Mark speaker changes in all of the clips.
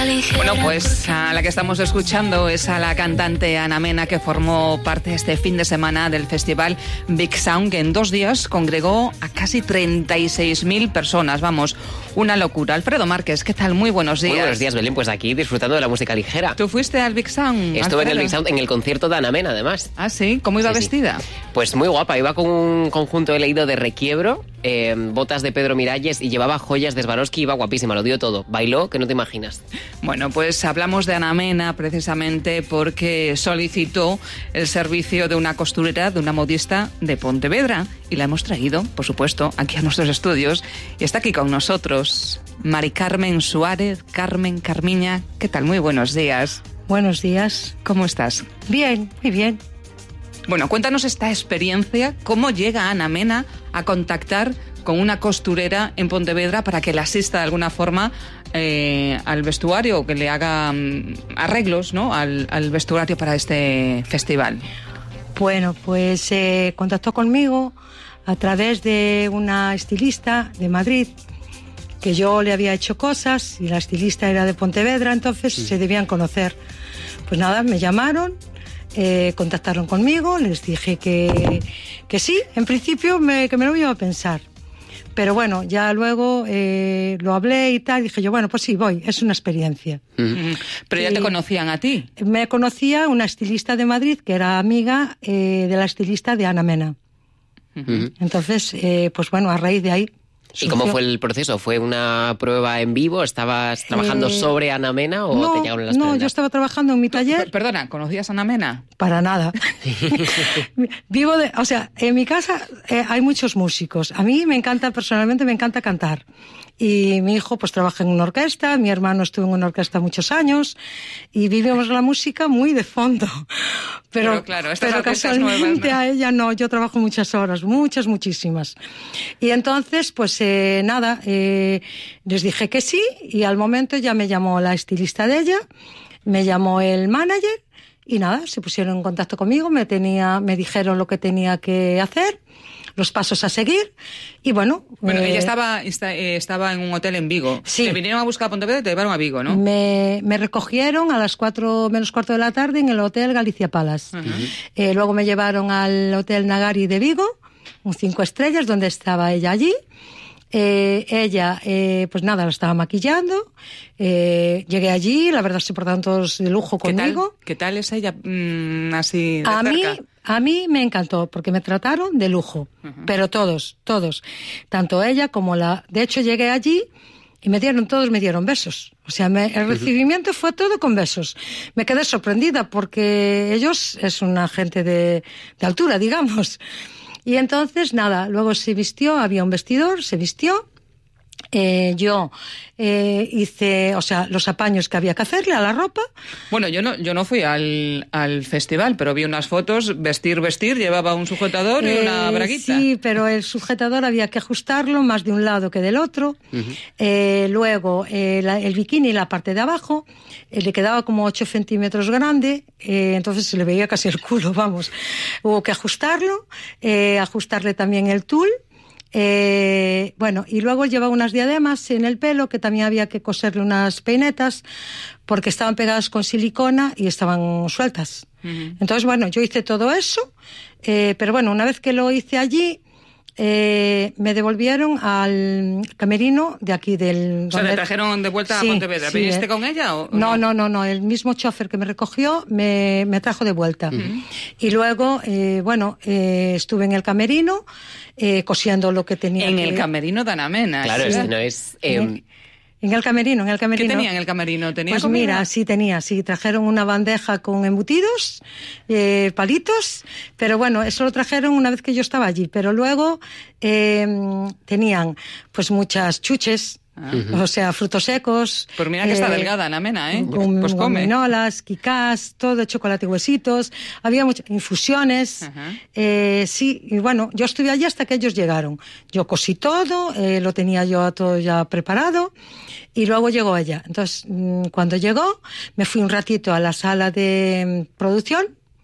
Speaker 1: Bueno, pues a la que estamos escuchando es a la cantante Ana Mena, que formó parte este fin de semana del festival Big Sound, que en 2 días congregó a casi 36.000 personas. Vamos, una locura. Alfredo Márquez, ¿qué tal? Muy buenos días.
Speaker 2: Muy buenos días, Belén. Pues aquí disfrutando de la música ligera.
Speaker 1: ¿Tú fuiste al Big Sound?
Speaker 2: Estuve
Speaker 1: Alfredo.
Speaker 2: en el Big Sound, en el concierto de Ana Mena, además.
Speaker 1: Ah, ¿sí? ¿Cómo iba vestida?
Speaker 2: Pues muy guapa. Iba con un conjunto, he leído, de Requiebro, botas de Pedro Miralles y llevaba joyas de Swarovski. Iba guapísima, lo dio todo. Bailó que no te imaginas.
Speaker 1: Bueno, pues hablamos de Ana Mena precisamente porque solicitó el servicio de una costurera, de una modista de Pontevedra, y la hemos traído, por supuesto, aquí a nuestros estudios, y está aquí con nosotros Mari Carmen Suárez. Carmen, Carmiña, ¿qué tal? Muy buenos días.
Speaker 3: Buenos días.
Speaker 1: ¿Cómo estás?
Speaker 3: Bien, muy bien.
Speaker 1: Bueno, cuéntanos esta experiencia, cómo llega Ana Mena a contactar con una costurera en Pontevedra para que la asista de alguna forma al vestuario, o que le haga arreglos, ¿no?, al vestuario para este festival.
Speaker 3: Bueno, pues contactó conmigo a través de una estilista de Madrid, que yo le había hecho cosas y la estilista era de Pontevedra, entonces se debían conocer. Pues nada, me llamaron, contactaron conmigo, les dije que sí, en principio que me lo iba a pensar. Pero bueno, ya luego lo hablé y tal, dije yo, bueno, pues sí, voy, es una experiencia.
Speaker 1: Pero ya te conocían a ti.
Speaker 3: Me conocía una estilista de Madrid que era amiga de la estilista de Ana Mena. Entonces, pues bueno, a raíz de ahí.
Speaker 2: ¿Y cómo fue el proceso? ¿Fue una prueba en vivo? ¿Estabas trabajando sobre Ana Mena o te llegaron las prendas?
Speaker 3: No, yo estaba trabajando en mi taller.
Speaker 1: Perdona, ¿conocías a Ana Mena?
Speaker 3: Para nada. En mi casa hay muchos músicos. A mí personalmente me encanta cantar. Y mi hijo pues trabaja en una orquesta, mi hermano estuvo en una orquesta muchos años y vivimos la música muy de fondo. Pero claro, casualmente nuevas, ¿no? A ella no, yo trabajo muchas horas, muchísimas. Y entonces pues les dije que sí, y al momento ya me llamó la estilista de ella, me llamó el manager y nada, se pusieron en contacto conmigo, me dijeron lo que tenía que hacer, los pasos a seguir, y bueno...
Speaker 1: ella estaba en un hotel en Vigo.
Speaker 3: Sí.
Speaker 1: Te vinieron a buscar a Pontevedra y te llevaron a Vigo, ¿no?
Speaker 3: Me recogieron a las 4 menos cuarto de la tarde en el Hotel Galicia Palace. Luego me llevaron al Hotel Nagari de Vigo, un 5 estrellas, donde estaba ella allí. Ella, pues nada, la estaba maquillando. Llegué allí, la verdad se portaron todos de lujo conmigo.
Speaker 1: ¿Qué tal es ella así de cerca?
Speaker 3: A mí me encantó, porque me trataron de lujo, pero todos. Tanto ella como de hecho, llegué allí y todos me dieron besos. O sea, el recibimiento fue todo con besos. Me quedé sorprendida porque ellos es una gente de altura, digamos. Y entonces, nada, luego se vistió, había un vestidor, se vistió. Yo hice, los apaños que había que hacerle a la ropa.
Speaker 1: Bueno, yo no fui al festival, pero vi unas fotos, vestir, llevaba un sujetador y una braguita.
Speaker 3: Sí, pero el sujetador había que ajustarlo más de un lado que del otro. Luego, el bikini, la parte de abajo, le quedaba como 8 centímetros grande, entonces se le veía casi el culo, vamos. Hubo que ajustarlo, ajustarle también el tul. Y luego llevaba unas diademas en el pelo, que también había que coserle unas peinetas porque estaban pegadas con silicona y estaban sueltas. Entonces, yo hice todo eso, pero una vez que lo hice allí, me devolvieron al camerino de aquí del...
Speaker 1: O sea, te trajeron de vuelta a Pontevedra. Sí, ¿viniste con ella o
Speaker 3: no? El mismo chofer que me recogió me trajo de vuelta. Y luego, estuve en el camerino cosiendo lo que tenía
Speaker 1: En el camerino de Ana Mena.
Speaker 2: Claro,
Speaker 1: ¿sí?
Speaker 2: No es...
Speaker 3: En el camerino.
Speaker 1: ¿Qué tenía en el camerino? ¿Tenía
Speaker 3: pues
Speaker 1: comida?
Speaker 3: Mira, sí, trajeron una bandeja con embutidos, palitos, pero eso lo trajeron una vez que yo estaba allí, pero luego tenían pues muchas chuches, o sea, frutos secos.
Speaker 1: Pues mira que está delgada Ana Mena, ¿eh?
Speaker 3: Pues come. Gominolas, quicás, todo, chocolate y huesitos, había muchas infusiones, sí, y yo estuve allí hasta que ellos llegaron. Yo cosí todo, lo tenía yo todo ya preparado, y luego llegó ella. Entonces, cuando llegó, me fui un ratito a la sala de producción,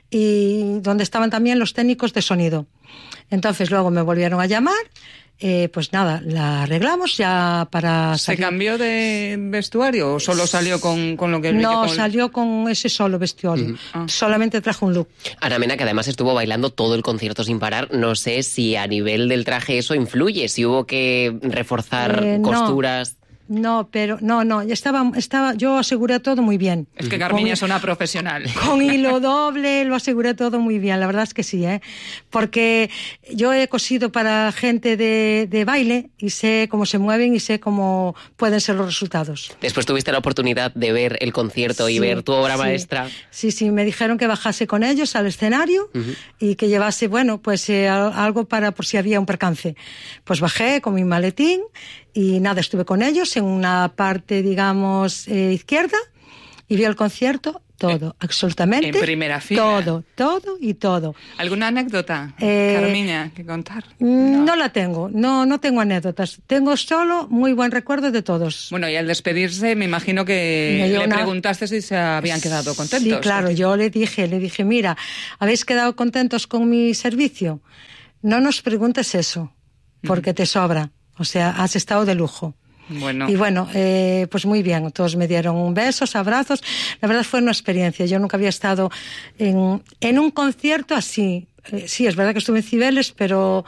Speaker 3: y donde estaban también los técnicos de sonido. Entonces luego me volvieron a llamar. Pues nada, la arreglamos ya para salir.
Speaker 1: ¿Se cambió de vestuario o solo salió con lo que...
Speaker 3: No, salió con ese solo vestuario. Solamente trajo un look.
Speaker 2: Ana Mena, que además estuvo bailando todo el concierto sin parar, no sé si a nivel del traje eso influye, si hubo que reforzar costuras...
Speaker 3: No, pero no, estaba, yo aseguré todo muy bien.
Speaker 1: Es que Carmiña es una profesional.
Speaker 3: Con hilo doble lo aseguré todo muy bien, la verdad es que sí, porque yo he cosido para gente de baile y sé cómo se mueven y sé cómo pueden ser los resultados.
Speaker 2: Después tuviste la oportunidad de ver el concierto y ver tu obra maestra.
Speaker 3: Sí, me dijeron que bajase con ellos al escenario y que llevase, pues algo para por si había un percance. Pues bajé con mi maletín y nada, estuve con ellos en una parte, digamos, izquierda y vi el concierto todo, absolutamente.
Speaker 1: En primera fila.
Speaker 3: Todo.
Speaker 1: ¿Alguna anécdota, Carmiña, que contar?
Speaker 3: No la tengo, no tengo anécdotas. Tengo solo muy buen recuerdo de todos.
Speaker 1: Bueno, y al despedirse me imagino que le preguntaste si se habían quedado contentos.
Speaker 3: Sí, claro, yo le dije, mira, ¿habéis quedado contentos con mi servicio? No nos preguntes eso, porque te sobra. O sea, has estado de lujo.
Speaker 1: Bueno.
Speaker 3: Y bueno, pues muy bien. Todos me dieron besos, abrazos. La verdad fue una experiencia. Yo nunca había estado en un concierto así. Sí, es verdad que estuve en Cibeles, pero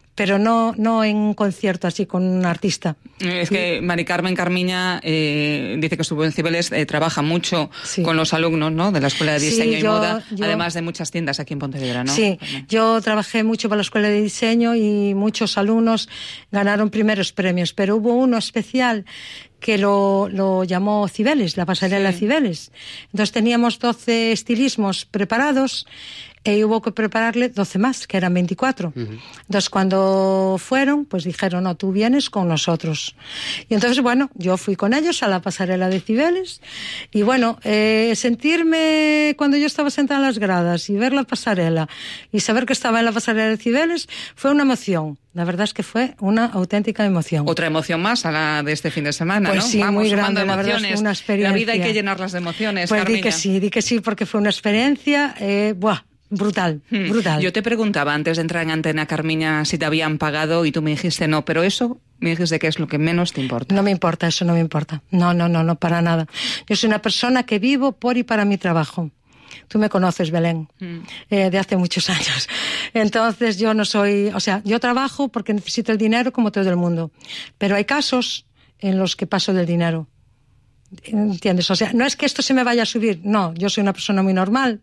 Speaker 3: no en un concierto así con un artista.
Speaker 1: Es que Mari Carmen Carmiña dice que estuvo en Cibeles, trabaja mucho con los alumnos, ¿no?, de la Escuela de Diseño y Moda, además de muchas tiendas aquí en Pontevedra, ¿no?
Speaker 3: Sí, yo trabajé mucho para la Escuela de Diseño y muchos alumnos ganaron primeros premios, pero hubo uno especial que lo llamó Cibeles, la pasarela Cibeles. Entonces teníamos 12 estilismos preparados y hubo que prepararle 12 más, que eran 24. Entonces, cuando fueron, pues dijeron, no, tú vienes con nosotros. Y entonces, bueno, yo fui con ellos a la pasarela de Cibeles y bueno, sentirme cuando yo estaba sentada en las gradas y ver la pasarela y saber que estaba en la pasarela de Cibeles fue una emoción. La verdad es que fue una auténtica emoción.
Speaker 1: Otra emoción más a la de este fin de semana,
Speaker 3: pues
Speaker 1: ¿no?
Speaker 3: Sí,
Speaker 1: vamos
Speaker 3: muy
Speaker 1: sumando
Speaker 3: grande,
Speaker 1: emociones.
Speaker 3: La verdad, una experiencia.
Speaker 1: La vida hay que llenarlas de emociones,
Speaker 3: pues
Speaker 1: Carmiña.
Speaker 3: di que sí, porque fue una experiencia, brutal.
Speaker 1: Yo te preguntaba antes de entrar en antena, Carmiña, si te habían pagado y tú me dijiste no, pero eso me dijiste que es lo que menos te importa.
Speaker 3: No me importa, eso no me importa. No, para nada. Yo soy una persona que vivo por y para mi trabajo. Tú me conoces, Belén, de hace muchos años. Entonces yo no soy... O sea, yo trabajo porque necesito el dinero como todo el mundo. Pero hay casos en los que paso del dinero. ¿Entiendes? O sea, no es que esto se me vaya a subir. No, yo soy una persona muy normal,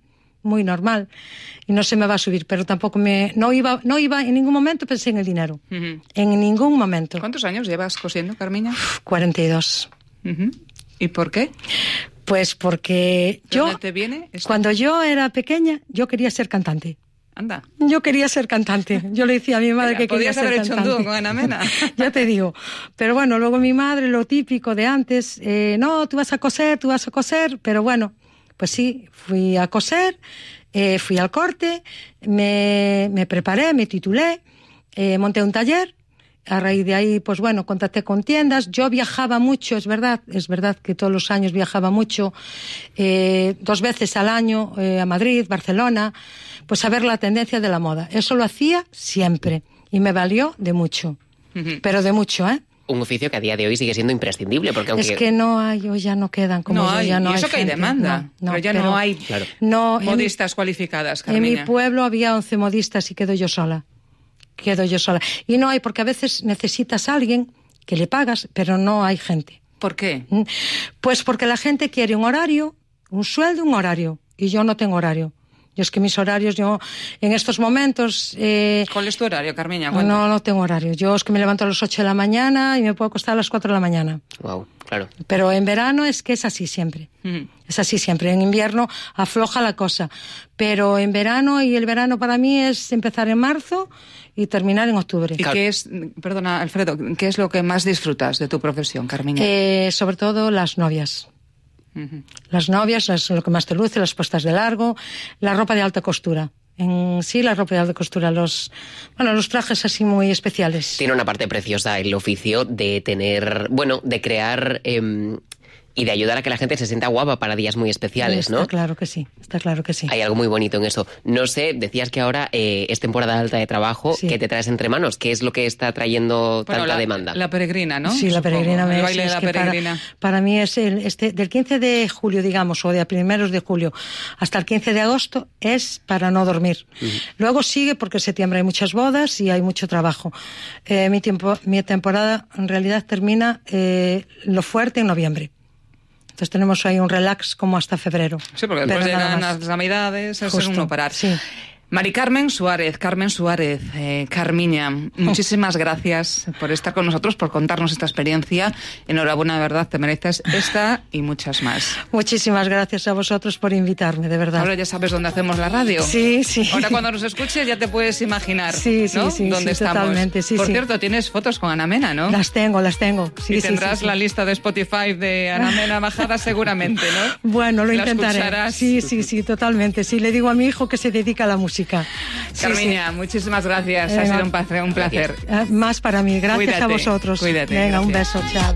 Speaker 3: y no se me va a subir, pero tampoco no iba en ningún momento pensé en el dinero. En ningún momento.
Speaker 1: ¿Cuántos años llevas cosiendo, Carmiña?
Speaker 3: 42.
Speaker 1: ¿Y por qué?
Speaker 3: Pues porque
Speaker 1: ¿Dónde te viene esto?
Speaker 3: Cuando yo era pequeña, yo quería ser cantante.
Speaker 1: Anda.
Speaker 3: Yo quería ser cantante. Yo le decía a mi madre que quería ser cantante.
Speaker 1: Podías haber hecho un dúo con Ana Mena.
Speaker 3: Ya te digo. Pero bueno, luego mi madre, lo típico de antes, no, tú vas a coser, pero bueno, pues sí, fui a coser, fui al corte, me preparé, me titulé, monté un taller. A raíz de ahí, pues bueno, contacté con tiendas. Yo viajaba mucho, es verdad que todos los años viajaba mucho, 2 veces al año a Madrid, Barcelona, pues a ver la tendencia de la moda. Eso lo hacía siempre y me valió de mucho, pero de mucho,
Speaker 2: Un oficio que a día de hoy sigue siendo imprescindible, porque aunque...
Speaker 3: Es que no hay, hoy ya no quedan como yo, ya no hay.
Speaker 1: Y eso que hay demanda, pero ya no hay modistas cualificadas, Carmiña.
Speaker 3: En mi pueblo había 11 modistas y quedo yo sola. Y no hay, porque a veces necesitas a alguien que le pagas, pero no hay gente.
Speaker 1: ¿Por qué?
Speaker 3: Pues porque la gente quiere un horario, un sueldo, un horario. Y yo no tengo horario. Yo es que mis horarios, yo en estos momentos...
Speaker 1: ¿Cuál es tu horario, Carmiña?
Speaker 3: No tengo horario. Yo es que me levanto a las 8 de la mañana y me puedo acostar a las 4 de la mañana.
Speaker 2: Wow, claro.
Speaker 3: Pero en verano es que es así siempre. Es así siempre. En invierno afloja la cosa. Pero en verano, y el verano para mí es empezar en marzo y terminar en octubre.
Speaker 1: ¿Y qué es, perdona, Alfredo, qué es lo que más disfrutas de tu profesión, Carmiña?
Speaker 3: Sobre todo las novias. Las novias es lo que más te luce, las puestas de largo, la ropa de alta costura. La ropa de alta costura, los trajes así muy especiales.
Speaker 2: Tiene una parte preciosa el oficio de tener, de crear y de ayudar a que la gente se sienta guapa para días muy especiales, ¿no?
Speaker 3: Está claro que sí, está claro que sí.
Speaker 2: Hay algo muy bonito en eso. No sé, decías que ahora es temporada alta de trabajo.
Speaker 3: Sí.
Speaker 2: ¿Qué te traes entre manos? ¿Qué es lo que está trayendo tanta demanda?
Speaker 1: La peregrina, ¿no?
Speaker 3: Sí, la peregrina.
Speaker 1: El baile de la peregrina.
Speaker 3: Para mí es del 15 de julio, digamos, o de primeros de julio, hasta el 15 de agosto, es para no dormir. Luego sigue porque en septiembre hay muchas bodas y hay mucho trabajo. Mi temporada en realidad termina lo fuerte en noviembre. Entonces tenemos ahí un relax como hasta febrero.
Speaker 1: Sí, porque después llegan las navidades, es uno parar.
Speaker 3: Sí.
Speaker 1: Mari Carmen Suárez, Carmiña, muchísimas gracias por estar con nosotros, por contarnos esta experiencia. Enhorabuena, de verdad, te mereces esta y muchas más.
Speaker 3: Muchísimas gracias a vosotros por invitarme, de verdad.
Speaker 1: Ahora ya sabes dónde hacemos la radio.
Speaker 3: Sí, sí.
Speaker 1: Ahora cuando nos escuches ya te puedes imaginar,
Speaker 3: sí,
Speaker 1: ¿no?
Speaker 3: Sí,
Speaker 1: dónde estamos.
Speaker 3: Totalmente, sí,
Speaker 1: Por cierto, tienes fotos con Ana Mena, ¿no?
Speaker 3: Las tengo. Sí,
Speaker 1: y tendrás la lista de Spotify de Ana Mena bajada seguramente, ¿no?
Speaker 3: Bueno, lo
Speaker 1: la
Speaker 3: intentaré.
Speaker 1: Escucharás.
Speaker 3: Sí, totalmente. Sí, le digo a mi hijo que se dedica a la música.
Speaker 1: Carmiña, muchísimas gracias. Ha sido un placer.
Speaker 3: Más para mí. Gracias.
Speaker 1: Cuídate,
Speaker 3: a vosotros.
Speaker 1: Cuídate.
Speaker 3: Venga,
Speaker 1: gracias.
Speaker 3: un beso. Chao.